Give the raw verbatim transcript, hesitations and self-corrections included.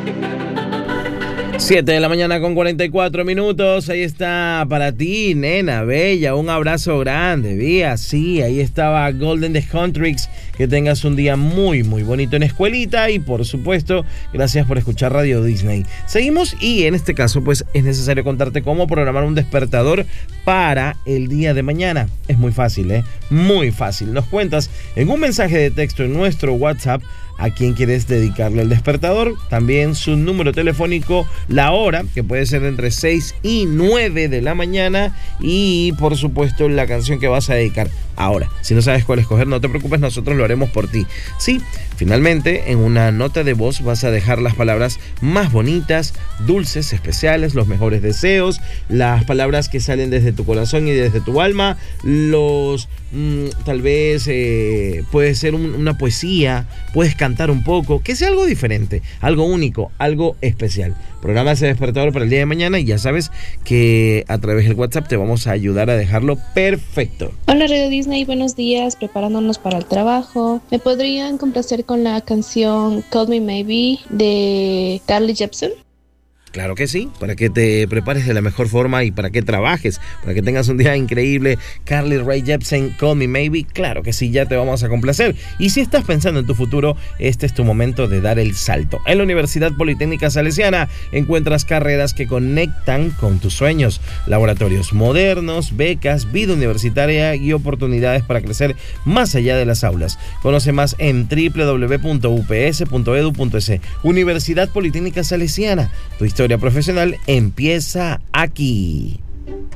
siete de la mañana con cuarenta y cuatro minutos. Ahí está para ti, nena bella. Un abrazo grande. Vía, sí, ahí estaba Golden The Contrix. Que tengas un día muy, muy bonito en escuelita. Y por supuesto, gracias por escuchar Radio Disney. Seguimos y en este caso, pues es necesario contarte cómo programar un despertador para el día de mañana. Es muy fácil, ¿eh? Muy fácil. Nos cuentas en un mensaje de texto en nuestro WhatsApp a quién quieres dedicarle el despertador, también su número telefónico, la hora, que puede ser entre seis y nueve de la mañana, y por supuesto la canción que vas a dedicar. Ahora, si no sabes cuál escoger, no te preocupes, nosotros lo haremos por ti. Sí, finalmente, en una nota de voz vas a dejar las palabras más bonitas, dulces, especiales, los mejores deseos, las palabras que salen desde tu corazón y desde tu alma, los, mmm, tal vez, eh, puede ser un, una poesía, puedes cantar un poco, que sea algo diferente, algo único, algo especial. Programa ese despertador para el día de mañana y ya sabes que a través del WhatsApp te vamos a ayudar a dejarlo perfecto. Hola Radio Disney, buenos días, preparándonos para el trabajo. ¿Me podrían complacer con la canción Call Me Maybe de Carly Jepsen? Claro que sí, para que te prepares de la mejor forma y para que trabajes, para que tengas un día increíble. Carly Rae Jepsen, Call Me Maybe, claro que sí, ya te vamos a complacer. Y si estás pensando en tu futuro, este es tu momento de dar el salto. En la Universidad Politécnica Salesiana encuentras carreras que conectan con tus sueños, laboratorios modernos, becas, vida universitaria y oportunidades para crecer más allá de las aulas. Conoce más en doble u doble u doble u punto u p s punto e d u punto e s. Universidad Politécnica Salesiana, tu historia profesional empieza aquí.